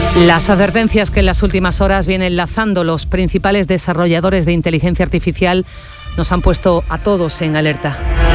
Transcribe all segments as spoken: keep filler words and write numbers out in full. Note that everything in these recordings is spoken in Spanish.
Las advertencias que en las últimas horas vienen lanzando los principales desarrolladores de inteligencia artificial nos han puesto a todos en alerta.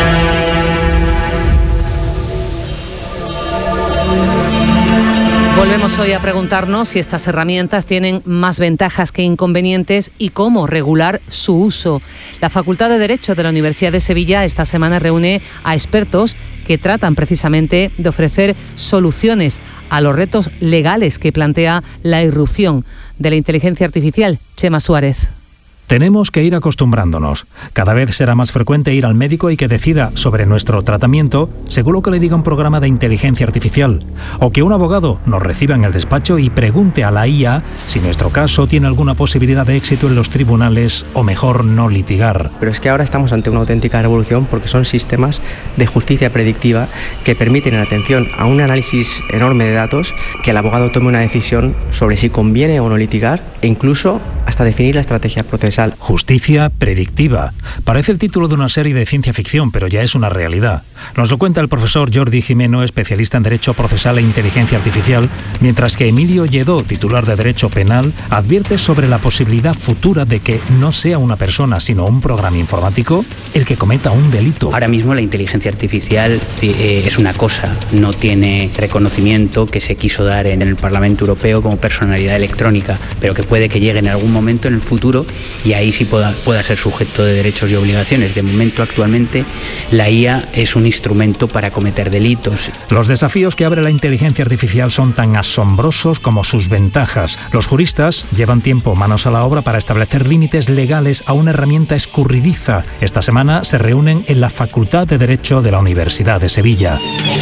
Volvemos hoy a preguntarnos si estas herramientas tienen más ventajas que inconvenientes y cómo regular su uso. La Facultad de Derecho de la Universidad de Sevilla esta semana reúne a expertos que tratan precisamente de ofrecer soluciones a los retos legales que plantea la irrupción de la inteligencia artificial. Chema Suárez. Tenemos que ir acostumbrándonos. Cada vez será más frecuente ir al médico y que decida sobre nuestro tratamiento según lo que le diga un programa de inteligencia artificial. O que un abogado nos reciba en el despacho y pregunte a la I A si nuestro caso tiene alguna posibilidad de éxito en los tribunales o mejor no litigar. Pero es que ahora estamos ante una auténtica revolución porque son sistemas de justicia predictiva que permiten, en atención a un análisis enorme de datos, que el abogado tome una decisión sobre si conviene o no litigar e incluso hasta definir la estrategia procesal. Justicia predictiva. Parece el título de una serie de ciencia ficción, pero ya es una realidad. Nos lo cuenta el profesor Jordi Gimeno, especialista en Derecho Procesal e Inteligencia Artificial, mientras que Emilio Lledó, titular de Derecho Penal, advierte sobre la posibilidad futura de que no sea una persona, sino un programa informático el que cometa un delito. Ahora mismo la inteligencia artificial eh, es una cosa, no tiene reconocimiento que se quiso dar en el Parlamento Europeo como personalidad electrónica, pero que puede que llegue en algún momento en el futuro y ahí sí pueda, pueda ser sujeto de derechos y obligaciones. De momento, actualmente, la I A es un instrumento para cometer delitos. Los desafíos que abre la inteligencia artificial son tan asombrosos como sus ventajas. Los juristas llevan tiempo manos a la obra para establecer límites legales a una herramienta escurridiza. Esta semana se reúnen en la Facultad de Derecho de la Universidad de Sevilla.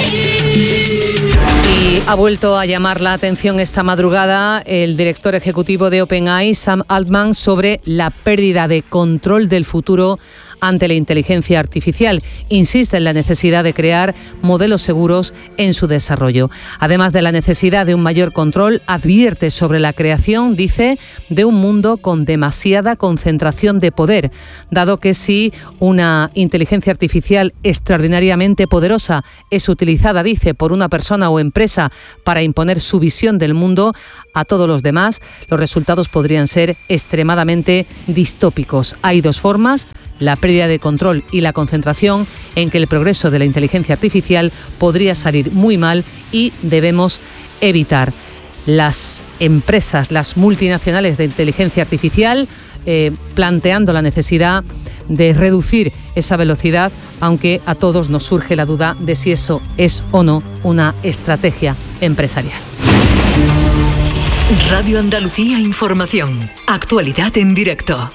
Y ha vuelto a llamar la atención esta madrugada el director ejecutivo de OpenAI, Sam Altman, sobre la pérdida de control del futuro ante la inteligencia artificial. Insiste en la necesidad de crear modelos seguros en su desarrollo. Además de la necesidad de un mayor control, advierte sobre la creación, dice, de un mundo con demasiada concentración de poder, dado que si una inteligencia artificial extraordinariamente poderosa es utilizada, dice, por una persona o empresa para imponer su visión del mundo a todos los demás, los resultados podrían ser extremadamente distópicos. Hay dos formas: la pérdida de control y la concentración, en que el progreso de la inteligencia artificial podría salir muy mal y debemos evitar. Las empresas, las multinacionales de inteligencia artificial, eh, planteando la necesidad de reducir esa velocidad, aunque a todos nos surge la duda de si eso es o no una estrategia empresarial. Radio Andalucía Información. Actualidad en directo.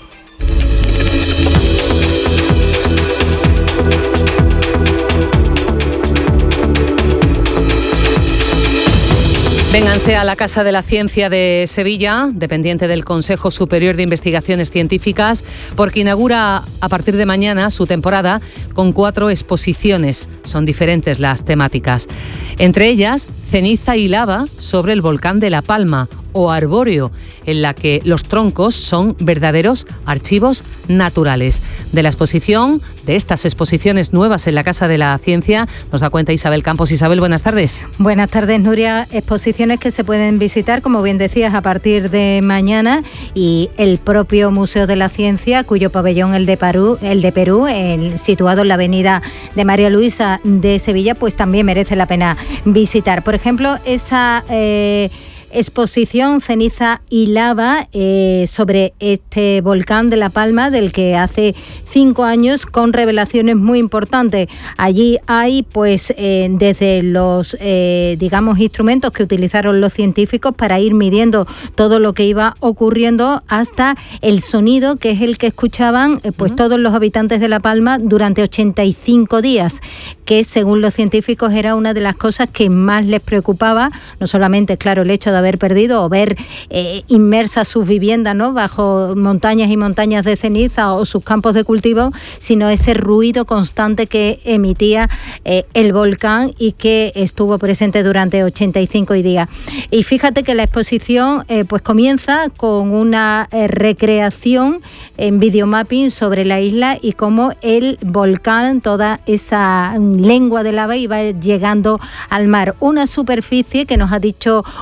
Vénganse a la Casa de la Ciencia de Sevilla, dependiente del Consejo Superior de Investigaciones Científicas, porque inaugura a partir de mañana su temporada con cuatro exposiciones. Son diferentes las temáticas. Entre ellas, ceniza y lava sobre el volcán de La Palma, o arbóreo, en la que los troncos son verdaderos archivos naturales. De la exposición, de estas exposiciones nuevas en la Casa de la Ciencia, nos da cuenta Isabel Campos. Isabel, buenas tardes. Buenas tardes, Nuria. Exposiciones que se pueden visitar, como bien decías, a partir de mañana, y el propio Museo de la Ciencia, cuyo pabellón, el de Perú, el de Perú, el, situado en la avenida de María Luisa de Sevilla, pues también merece la pena visitar. Por ejemplo, esa Eh, exposición Ceniza y Lava eh, sobre este volcán de La Palma, del que hace cinco años, con revelaciones muy importantes. Allí hay, pues, eh, desde los, eh, digamos, instrumentos que utilizaron los científicos para ir midiendo todo lo que iba ocurriendo, hasta el sonido, que es el que escuchaban eh, pues uh-huh. todos los habitantes de La Palma durante ochenta y cinco días, que según los científicos era una de las cosas que más les preocupaba, no solamente, claro, el hecho de haber perdido o ver eh, inmersas sus viviendas, ¿no?, bajo montañas y montañas de ceniza, o sus campos de cultivo, sino ese ruido constante que emitía eh, el volcán y que estuvo presente durante ochenta y cinco días. Y fíjate que la exposición eh, pues comienza con una eh, recreación en videomapping sobre la isla y cómo el volcán, toda esa lengua de lava, iba llegando al mar. Una superficie que, nos ha dicho uno de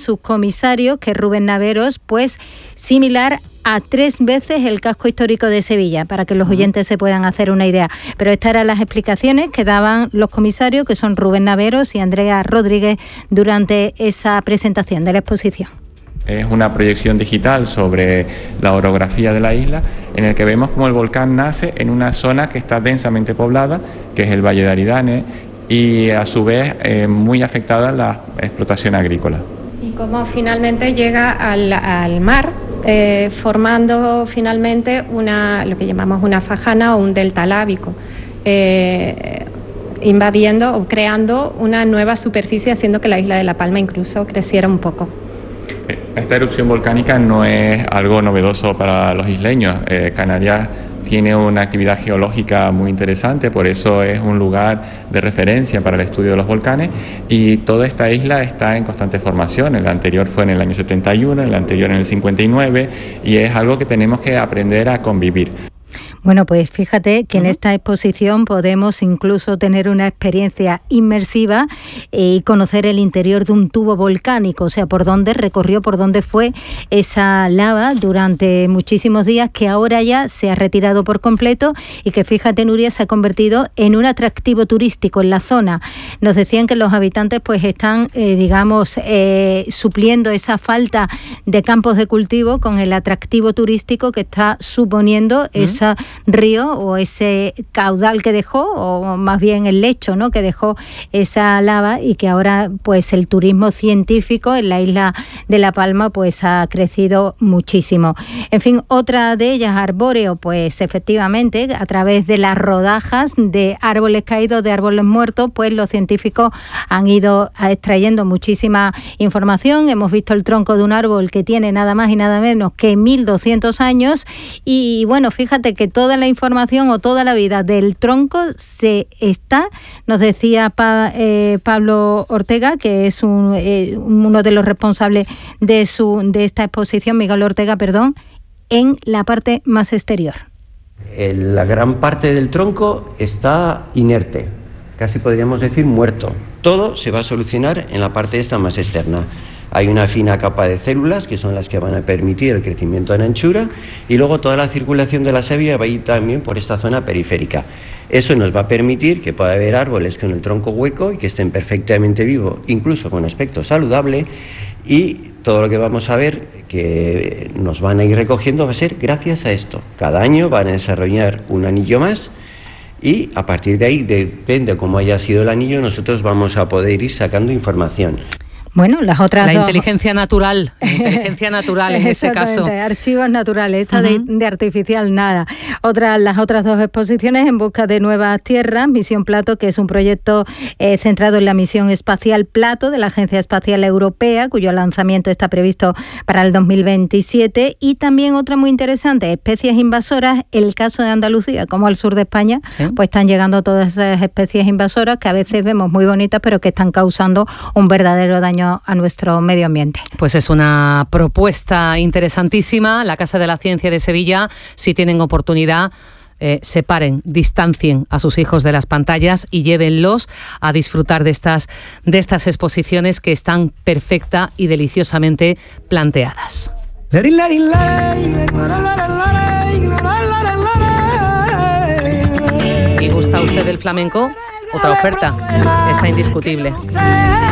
sus comisarios, que es Rubén Naveros, pues similar a tres veces el casco histórico de Sevilla, para que los oyentes se puedan hacer una idea. Pero estas eran las explicaciones que daban los comisarios, que son Rubén Naveros y Andrea Rodríguez, durante esa presentación de la exposición. Es una proyección digital sobre la orografía de la isla, en el que vemos cómo el volcán nace en una zona que está densamente poblada, que es el Valle de Aridane, y a su vez eh, muy afectada a la explotación agrícola. Y cómo finalmente llega al, al mar, eh, formando finalmente una, lo que llamamos una fajana o un delta lábico, eh, invadiendo o creando una nueva superficie, haciendo que la isla de La Palma incluso creciera un poco. Esta erupción volcánica no es algo novedoso para los isleños. Eh, Canarias tiene una actividad geológica muy interesante, por eso es un lugar de referencia para el estudio de los volcanes, y toda esta isla está en constante formación. El anterior fue en el año setenta y uno, el anterior en el cincuenta y nueve, y es algo que tenemos que aprender a convivir. Bueno, pues fíjate que en esta exposición podemos incluso tener una experiencia inmersiva y conocer el interior de un tubo volcánico, o sea, por dónde recorrió, por dónde fue esa lava durante muchísimos días, que ahora ya se ha retirado por completo y que, fíjate, Nuria, se ha convertido en un atractivo turístico en la zona. Nos decían que los habitantes pues están, eh, digamos, eh, supliendo esa falta de campos de cultivo con el atractivo turístico que está suponiendo ¿Mm? esa río o ese caudal que dejó, o más bien el lecho, ¿no?, que dejó esa lava, y que ahora pues el turismo científico en la isla de La Palma pues ha crecido muchísimo. En fin, otra de ellas, arbóreo, pues efectivamente a través de las rodajas de árboles caídos, de árboles muertos, pues los científicos han ido extrayendo muchísima información. Hemos visto el tronco de un árbol que tiene nada más y nada menos que mil doscientos años, y bueno, fíjate que toda la información o toda la vida del tronco se está, nos decía pa, eh, Pablo Ortega, que es un, eh, uno de los responsables de su de esta exposición, Miguel Ortega, perdón, en la parte más exterior. La gran parte del tronco está inerte, casi podríamos decir muerto. Todo se va a solucionar en la parte esta más externa. Hay una fina capa de células que son las que van a permitir el crecimiento en anchura, y luego toda la circulación de la savia va a ir también por esta zona periférica. Eso nos va a permitir que pueda haber árboles con el tronco hueco y que estén perfectamente vivos, incluso con aspecto saludable, y todo lo que vamos a ver que nos van a ir recogiendo va a ser gracias a esto. Cada año van a desarrollar un anillo más, y a partir de ahí, depende de cómo haya sido el anillo, nosotros vamos a poder ir sacando información. Bueno, las otras La dos... inteligencia natural, la inteligencia natural en este caso. Archivos naturales, esta Uh-huh. de, de artificial nada. Otras, las otras dos exposiciones, En busca de nuevas tierras, Misión Plato, que es un proyecto eh, centrado en la misión espacial Plato de la Agencia Espacial Europea, cuyo lanzamiento está previsto para el dos mil veintisiete, y también otra muy interesante, Especies invasoras, el caso de Andalucía, como al sur de España, ¿sí? Pues están llegando todas esas especies invasoras que a veces vemos muy bonitas, pero que están causando un verdadero daño a nuestro medio ambiente. Pues es una propuesta interesantísima. La Casa de la Ciencia de Sevilla, si tienen oportunidad, eh, separen, distancien a sus hijos de las pantallas y llévenlos a disfrutar de estas, de estas exposiciones que están perfecta y deliciosamente planteadas. ¿Y gusta a usted el flamenco? Otra oferta, está indiscutible.